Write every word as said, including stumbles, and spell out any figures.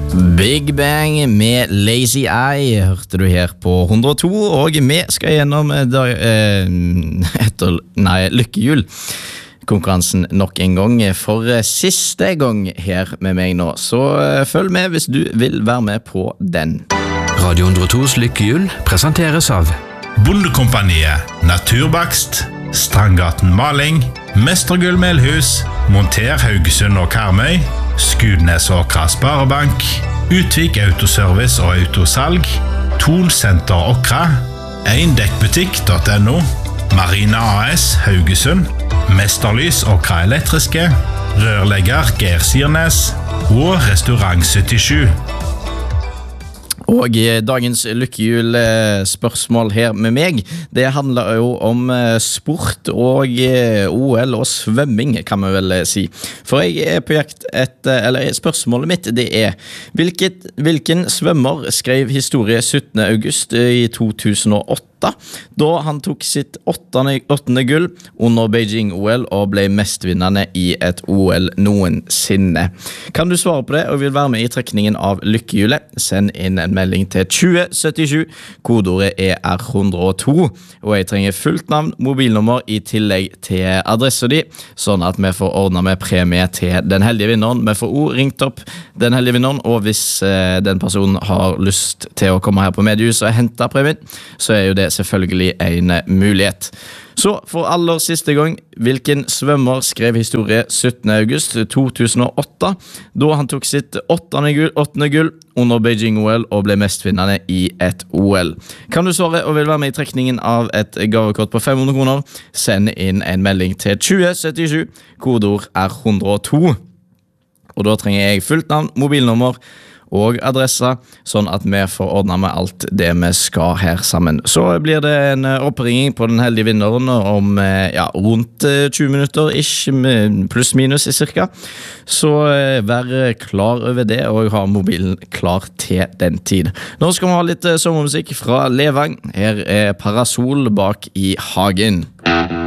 Big Bang med Lazy Eye hørte du her på hundre og to, og vi skal gjennom da, eh, etter, nei, lykkehjul konkurransen nok en gang for siste gang her med meg nå, så eh, følg med hvis du vil være med på den. Radio hundre og tos lykkehjul presenteres av Bondekompaniet, Naturbakst, Strandgaten Maling, Mestergull Melhus, Monter Haugesund og Karmøy, Skudnes og Sparebank, Utvik Autoservice og Autosalg, Thon Center Okra, eindekkbutikk.no, Marina A S Haugesund, Mesterlys Okra Elektriske, Rørlegger Geir Sirnes og Restaurant syttisju. Og dagens lykkehjul spørsmål her med meg, det handler jo om sport og O L og svømming, kan man vel si. For jeg er på jakt etter, eller spørsmålet mitt, det er hvilket, hvilken svømmer skrev historie syttende august i to tusen og åtte, da han tok sitt åttende, åttende gull under Beijing-O L og ble mestvinnende i et O L noensinne. Kan du svare på det og vil være med i trekningen av lykkehjulet? Send inn en melding til tjue syttisju, kodeordet er R hundre og to, og jeg trenger fullt navn, mobilnummer i tillegg til adressa di, sånn at vi får ordnet med premie til den heldige vinneren. Vi får også ringt opp den heldige vinneren, og hvis eh, den personen har lyst til å komme her på Mediehuset og hente premien, så er jo det selvfølgelig en mulighet. Så for aller siste gang, hvilken svømmer skrev historie syttende august to tusen og åtte, da han tok sitt åttende gull, åttende gull under Beijing-O L og ble mestvinnende i et O L. Kan du svare og vil være med i trekningen av et gavekort på fem hundre kroner? Send inn en melding til tjue syttisju, kodeord R hundre og to. Og da trenger jeg fullt navn, mobilnummer og adressa, sånn at vi får ordnet med alt det vi skal her sammen. Så blir det en oppringing på den heldige vinneren om ja, rundt tjue minutter, ish, pluss minus i cirka. Så vær klar over det, og ha mobilen klar til den tid. Nå skal vi ha litt sommermusikk fra Levang. Her er Parasol bak i hagen.